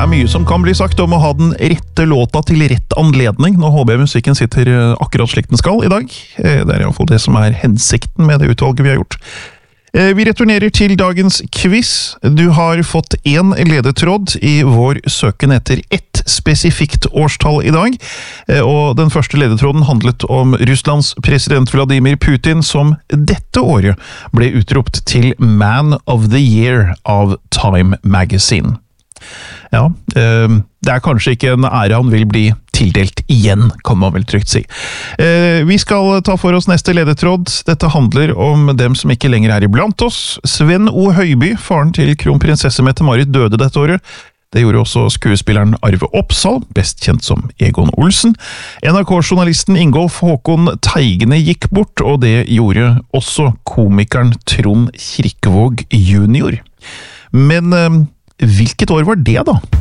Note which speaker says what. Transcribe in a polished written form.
Speaker 1: mye som kan bli sagt om å ha den rette låta til rett anledning. Nå håper jeg musikken sitter akkurat slik den skal i dag. Det I hvert fall det som hensikten med det utvalget vi har gjort. Vi returnerer til dagens quiz. Du har fått en ledetråd I vår søken etter ett spesifikt årstall I dag. Og den første ledetråden handlet om Russlands president Vladimir Putin, som dette året ble utropt til Man of the Year av Time Magazine. Ja, det kanskje ikke en ære han vil bli tildelt igjen, kan man vel trygt si. Vi skal ta for oss neste ledetråd. Dette handler om dem som ikke lenger iblant oss. Sven O. Høiby, faren til kronprinsesse Mette-Marit, døde dette året. Det gjorde også skuespilleren Arve Oppsal, best kjent som Egon Olsen. NRK-journalisten Ingolf Håkon Teigene gikk bort, og det gjorde også komikeren Trond Kirkevåg junior. Men hvilket år var det da?